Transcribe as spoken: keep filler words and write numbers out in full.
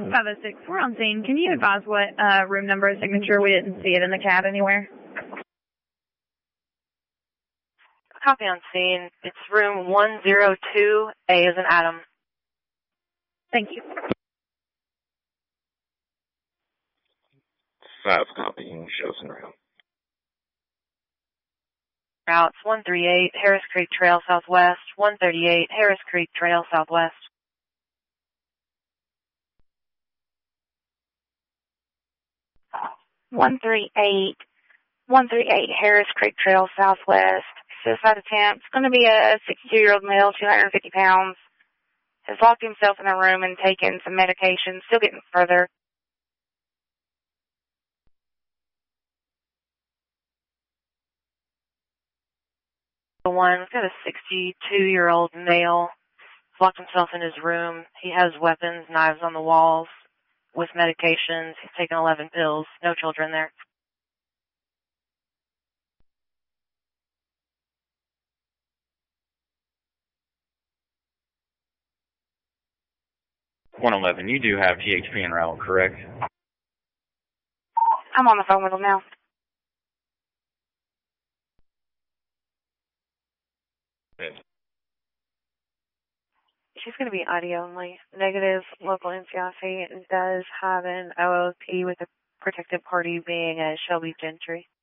five oh six, we're on scene. Can you advise what uh, room number and signature? We didn't see it in the cab anywhere. Copy on scene. It's room one oh two, A as in Adam. Thank you. Five copying, shows and room. Routes one thirty-eight, Harris Creek Trail Southwest, one thirty-eight, Harris Creek Trail Southwest. one thirty-eight, one thirty-eight Harris Creek Trail Southwest. Suicide attempt. It's going to be a sixty-two-year-old male, two hundred fifty pounds. Has locked himself in a room and taken some medication. Still getting further. One, got a sixty-two-year-old male. Locked himself in his room. He has weapons, knives on the walls, with medications. He's taken eleven pills. No children there. one eleven, you do have T H P en route, correct? I'm on the phone with him now. Yes. She's going to be audio only. Negative, local N C I C does have an O O P with the protected party being a Shelby Gentry.